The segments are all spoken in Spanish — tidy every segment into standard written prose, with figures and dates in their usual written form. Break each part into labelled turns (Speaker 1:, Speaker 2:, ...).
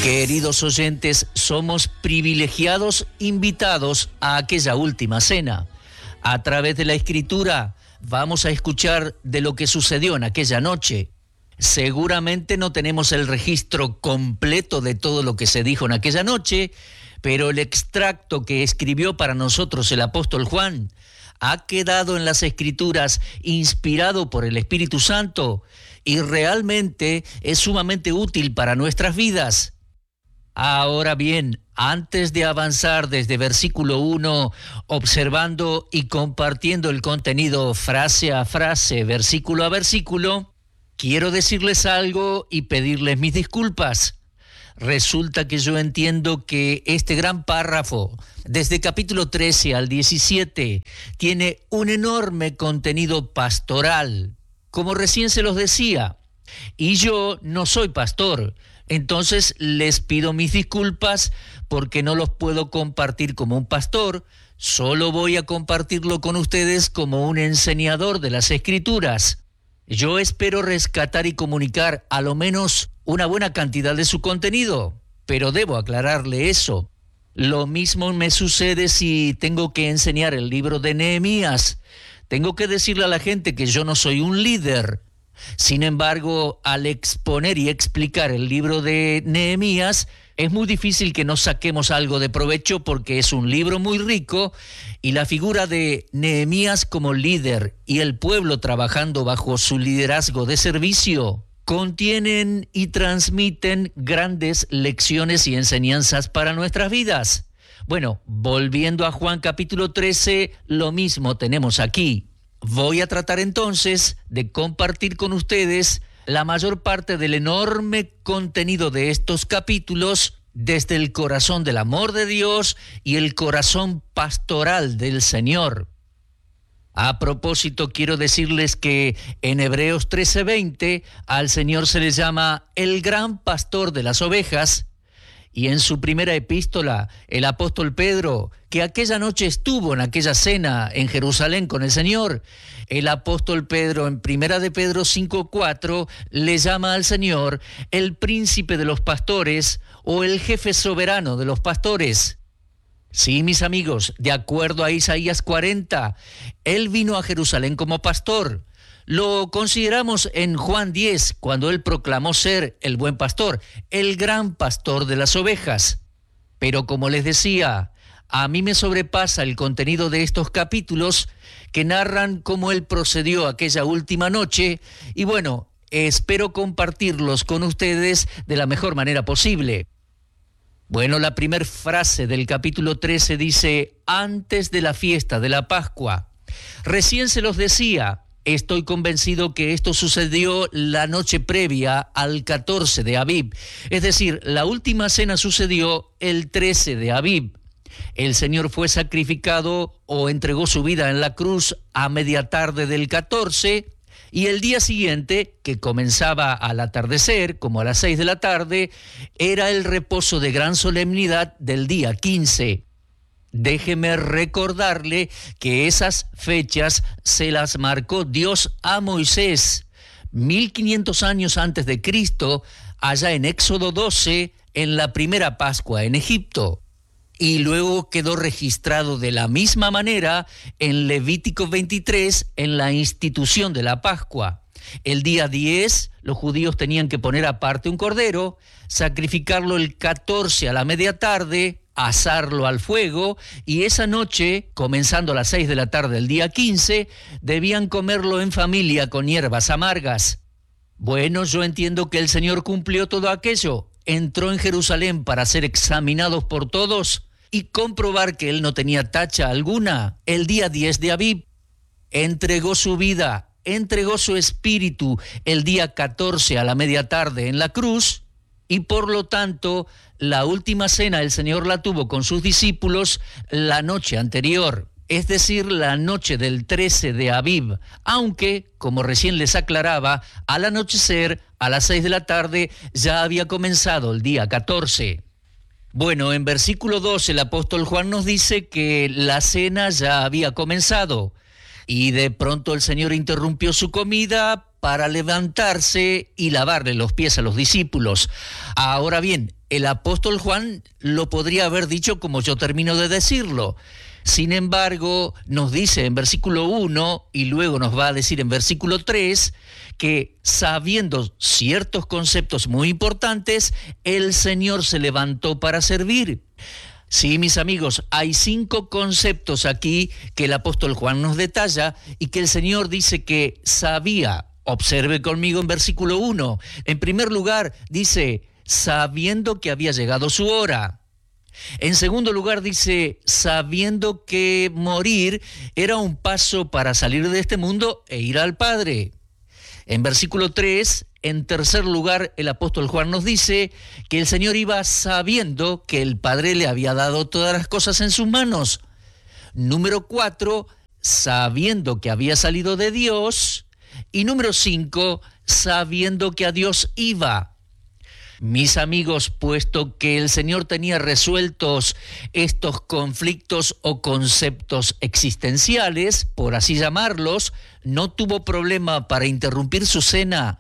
Speaker 1: Queridos oyentes, somos privilegiados invitados a aquella última cena. A través de la Escritura vamos a escuchar de lo que sucedió en aquella noche. Seguramente no tenemos el registro completo de todo lo que se dijo en aquella noche, pero el extracto que escribió para nosotros el apóstol Juan ha quedado en las Escrituras inspirado por el Espíritu Santo y realmente es sumamente útil para nuestras vidas. Ahora bien, antes de avanzar desde versículo 1, observando y compartiendo el contenido frase a frase, versículo a versículo, quiero decirles algo y pedirles mis disculpas. Resulta que yo entiendo que este gran párrafo, desde capítulo 13 al 17, tiene un enorme contenido pastoral, como recién se los decía, y yo no soy pastor. Entonces les pido mis disculpas porque no los puedo compartir como un pastor, solo voy a compartirlo con ustedes como un enseñador de las Escrituras. Yo espero rescatar y comunicar a lo menos una buena cantidad de su contenido, pero debo aclararle eso. Lo mismo me sucede si tengo que enseñar el libro de Nehemías. Tengo que decirle a la gente que yo no soy un líder. Sin embargo, al exponer y explicar el libro de Nehemías, es muy difícil que nos saquemos algo de provecho porque es un libro muy rico y la figura de Nehemías como líder y el pueblo trabajando bajo su liderazgo de servicio contienen y transmiten grandes lecciones y enseñanzas para nuestras vidas. Bueno, volviendo a Juan capítulo 13, lo mismo tenemos aquí. Voy a tratar entonces de compartir con ustedes la mayor parte del enorme contenido de estos capítulos desde el corazón del amor de Dios y el corazón pastoral del Señor. A propósito, quiero decirles que en Hebreos 13:20 al Señor se le llama el gran pastor de las ovejas. Y en su primera epístola, el apóstol Pedro, que aquella noche estuvo en aquella cena en Jerusalén con el Señor, el apóstol Pedro en primera de Pedro 5:4 le llama al Señor el príncipe de los pastores o el jefe soberano de los pastores. Sí, mis amigos, de acuerdo a Isaías 40, él vino a Jerusalén como pastor. Lo consideramos en Juan 10, cuando él proclamó ser el buen pastor, el gran pastor de las ovejas. Pero como les decía, a mí me sobrepasa el contenido de estos capítulos que narran cómo él procedió aquella última noche y bueno, espero compartirlos con ustedes de la mejor manera posible. Bueno, la primera frase del capítulo 13 dice, antes de la fiesta de la Pascua. Recién se los decía. Estoy convencido que esto sucedió la noche previa al 14 de Abib. Es decir, la última cena sucedió el 13 de Abib. El Señor fue sacrificado o entregó su vida en la cruz a media tarde del 14 y el día siguiente, que comenzaba al atardecer, como a las 6 de la tarde, era el reposo de gran solemnidad del día 15. Déjeme recordarle que esas fechas se las marcó Dios a Moisés 1500 años antes de Cristo, allá en Éxodo 12, en la primera Pascua en Egipto. Y luego quedó registrado de la misma manera en Levítico 23, en la institución de la Pascua. El día 10, los judíos tenían que poner aparte un cordero, sacrificarlo el 14 a la media tarde, asarlo al fuego y esa noche, comenzando a las 6 de la tarde del día 15, debían comerlo en familia con hierbas amargas. Bueno, yo entiendo que el Señor cumplió todo aquello, entró en Jerusalén para ser examinados por todos y comprobar que él no tenía tacha alguna el día 10 de Abib. Entregó su vida, entregó su espíritu el día 14 a la media tarde en la cruz y por lo tanto la última cena el Señor la tuvo con sus discípulos la noche anterior, es decir, la noche del 13 de Abib, aunque, como recién les aclaraba, al anochecer, a las 6 de la tarde, ya había comenzado el día 14. Bueno, en versículo 2 el apóstol Juan nos dice que la cena ya había comenzado y de pronto el Señor interrumpió su comida para levantarse y lavarle los pies a los discípulos. Ahora bien, el apóstol Juan lo podría haber dicho como yo termino de decirlo. Sin embargo, nos dice en versículo 1 y luego nos va a decir en versículo 3 que sabiendo ciertos conceptos muy importantes, el Señor se levantó para servir. Sí, mis amigos, hay 5 conceptos aquí que el apóstol Juan nos detalla y que el Señor dice que sabía. Observe conmigo en versículo 1. En primer lugar, dice, sabiendo que había llegado su hora. En segundo lugar, dice, sabiendo que morir era un paso para salir de este mundo e ir al Padre. En versículo 3, en tercer lugar, el apóstol Juan nos dice que el Señor iba sabiendo que el Padre le había dado todas las cosas en sus manos. Número 4, sabiendo que había salido de Dios. Y número 5, sabiendo que a Dios iba. Mis amigos, puesto que el Señor tenía resueltos estos conflictos o conceptos existenciales, por así llamarlos, no tuvo problema para interrumpir su cena,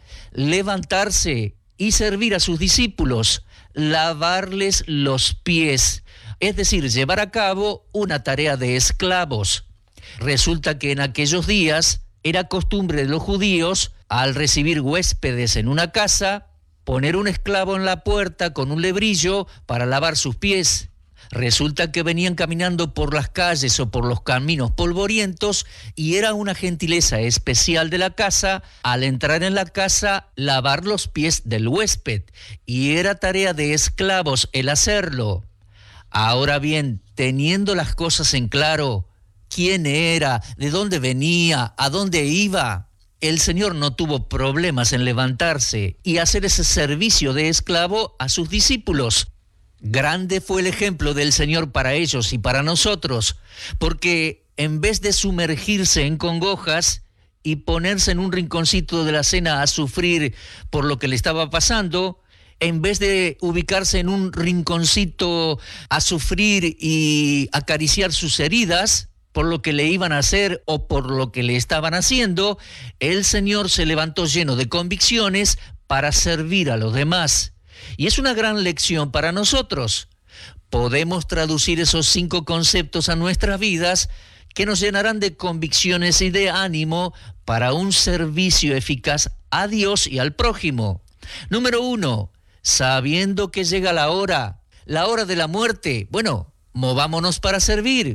Speaker 1: levantarse y servir a sus discípulos, lavarles los pies, es decir, llevar a cabo una tarea de esclavos. Resulta que en aquellos días era costumbre de los judíos, al recibir huéspedes en una casa, poner un esclavo en la puerta con un lebrillo para lavar sus pies. Resulta que venían caminando por las calles o por los caminos polvorientos y era una gentileza especial de la casa, al entrar en la casa, lavar los pies del huésped. Y era tarea de esclavos el hacerlo. Ahora bien, teniendo las cosas en claro, quién era, de dónde venía, a dónde iba, el Señor no tuvo problemas en levantarse y hacer ese servicio de esclavo a sus discípulos. Grande fue el ejemplo del Señor para ellos y para nosotros, porque en vez de sumergirse en congojas y ponerse en un rinconcito de la cena a sufrir por lo que le estaba pasando, en vez de ubicarse en un rinconcito a sufrir y acariciar sus heridas, por lo que le iban a hacer o por lo que le estaban haciendo, el Señor se levantó lleno de convicciones para servir a los demás. Y es una gran lección para nosotros. Podemos traducir esos 5 conceptos a nuestras vidas que nos llenarán de convicciones y de ánimo para un servicio eficaz a Dios y al prójimo. Número 1, sabiendo que llega la hora de la muerte. Bueno, movámonos para servir.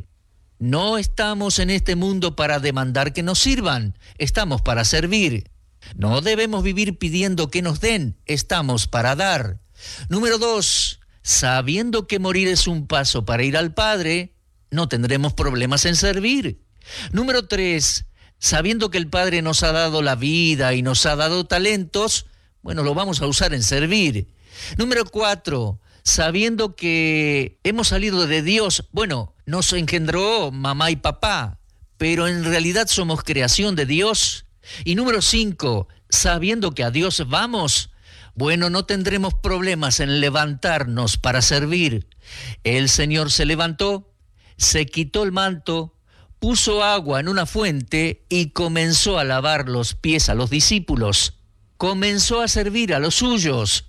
Speaker 1: No estamos en este mundo para demandar que nos sirvan, estamos para servir. No debemos vivir pidiendo que nos den, estamos para dar. Número 2, sabiendo que morir es un paso para ir al Padre, no tendremos problemas en servir. Número 3, sabiendo que el Padre nos ha dado la vida y nos ha dado talentos, bueno, lo vamos a usar en servir. Número 4, sabiendo que hemos salido de Dios, bueno, nos engendró mamá y papá, pero en realidad somos creación de Dios. Y número 5, sabiendo que a Dios vamos, bueno, no tendremos problemas en levantarnos para servir. El Señor se levantó, se quitó el manto, puso agua en una fuente y comenzó a lavar los pies a los discípulos. Comenzó a servir a los suyos.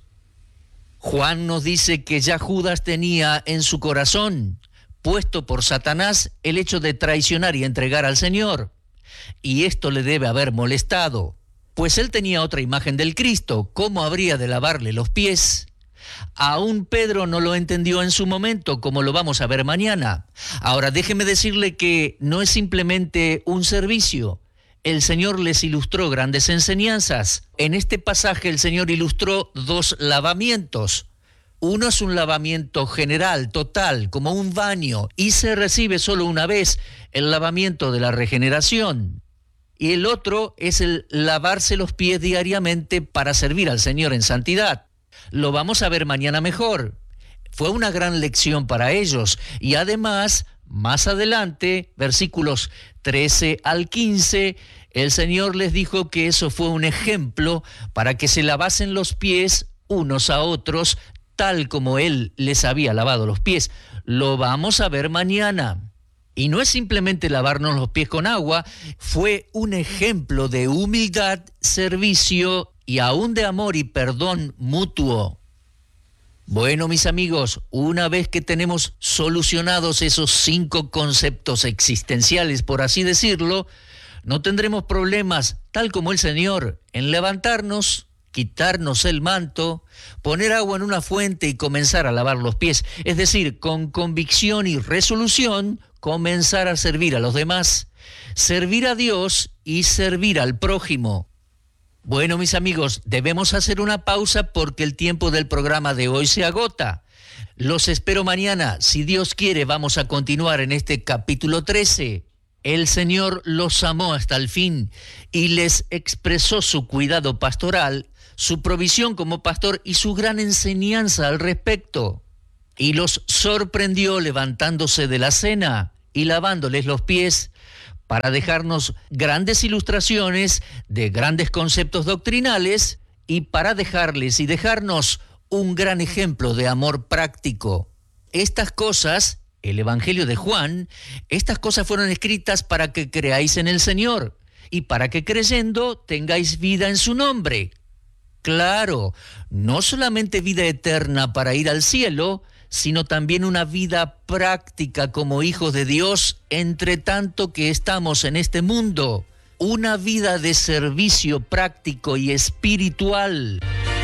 Speaker 1: Juan nos dice que ya Judas tenía en su corazón, puesto por Satanás, el hecho de traicionar y entregar al Señor. Y esto le debe haber molestado, pues él tenía otra imagen del Cristo. ¿Cómo habría de lavarle los pies? Aún Pedro no lo entendió en su momento, como lo vamos a ver mañana. Ahora déjeme decirle que no es simplemente un servicio. El Señor les ilustró grandes enseñanzas. En este pasaje el Señor ilustró 2 lavamientos. Uno es un lavamiento general, total, como un baño, y se recibe solo una vez, el lavamiento de la regeneración. Y el otro es el lavarse los pies diariamente para servir al Señor en santidad. Lo vamos a ver mañana mejor. Fue una gran lección para ellos, y además, más adelante, versículos 13 al 15, el Señor les dijo que eso fue un ejemplo para que se lavasen los pies unos a otros, tal como Él les había lavado los pies. Lo vamos a ver mañana. Y no es simplemente lavarnos los pies con agua, fue un ejemplo de humildad, servicio y aún de amor y perdón mutuo. Bueno, mis amigos, una vez que tenemos solucionados esos 5 conceptos existenciales, por así decirlo, no tendremos problemas, tal como el Señor, en levantarnos, quitarnos el manto, poner agua en una fuente y comenzar a lavar los pies. Es decir, con convicción y resolución, comenzar a servir a los demás, servir a Dios y servir al prójimo. Bueno, mis amigos, debemos hacer una pausa porque el tiempo del programa de hoy se agota. Los espero mañana. Si Dios quiere, vamos a continuar en este capítulo 13. El Señor los amó hasta el fin y les expresó su cuidado pastoral, su provisión como pastor y su gran enseñanza al respecto. Y los sorprendió levantándose de la cena y lavándoles los pies para dejarnos grandes ilustraciones de grandes conceptos doctrinales y para dejarles y dejarnos un gran ejemplo de amor práctico. Estas cosas, el Evangelio de Juan, estas cosas fueron escritas para que creáis en el Señor y para que creyendo tengáis vida en su nombre. Claro, no solamente vida eterna para ir al cielo, sino también una vida práctica como hijos de Dios, entre tanto que estamos en este mundo, una vida de servicio práctico y espiritual.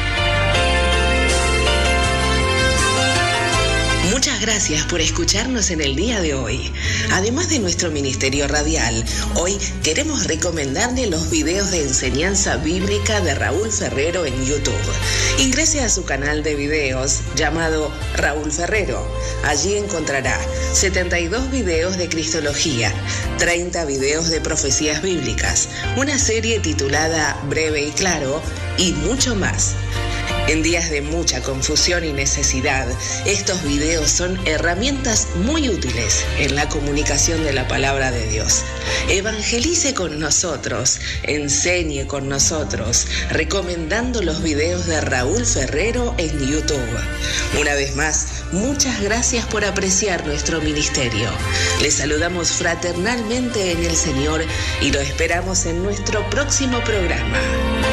Speaker 2: Muchas gracias por escucharnos en el día de hoy. Además de nuestro ministerio radial, hoy queremos recomendarle los videos de enseñanza bíblica de Raúl Ferrero en YouTube. Ingrese a su canal de videos llamado Raúl Ferrero. Allí encontrará 72 videos de Cristología, 30 videos de profecías bíblicas, una serie titulada Breve y Claro y mucho más. En días de mucha confusión y necesidad, estos videos son herramientas muy útiles en la comunicación de la palabra de Dios. Evangelice con nosotros, enseñe con nosotros, recomendando los videos de Raúl Ferrero en YouTube. Una vez más, muchas gracias por apreciar nuestro ministerio. Les saludamos fraternalmente en el Señor y lo esperamos en nuestro próximo programa.